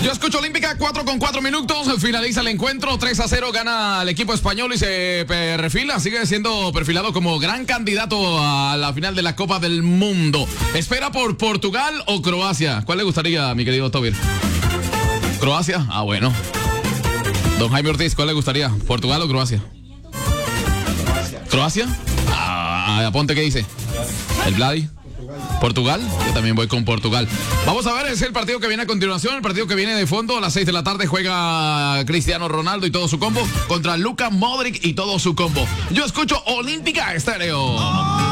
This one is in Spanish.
Yo escucho Olímpica, 4:04. Finaliza el encuentro, 3-0 gana el equipo español y se perfila, sigue siendo perfilado como gran candidato a la final de la Copa del Mundo. ¿Espera por Portugal o Croacia? ¿Cuál le gustaría, mi querido Tobir? ¿Croacia? Ah, bueno. Don Jaime Ortiz, ¿cuál le gustaría? ¿Portugal o Croacia? ¿Croacia? Ah, aponte, ¿qué dice? ¿El Vladi? ¿Portugal? Yo también voy con Portugal. Vamos a ver, es el partido que viene a continuación, el partido que viene de fondo. A las 6 de la tarde juega Cristiano Ronaldo y todo su combo contra Luka Modric y todo su combo. Yo escucho Olímpica Estéreo.